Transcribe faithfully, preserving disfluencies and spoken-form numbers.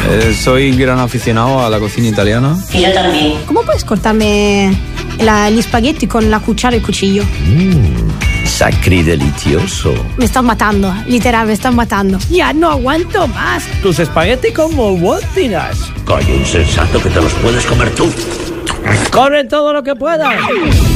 Eh, soy gran aficionado a la cocina italiana. Y yo también. ¿Cómo puedes cortarme la, gli spaghetti con la cuchara y el cuchillo? Mmm, sacridelicioso. Me estás matando, literal, me estás matando. Ya no aguanto más. Tus espagueti como albóndigas. Coño, insensato, que te los puedes comer tú. ¡Corre todo lo que puedas!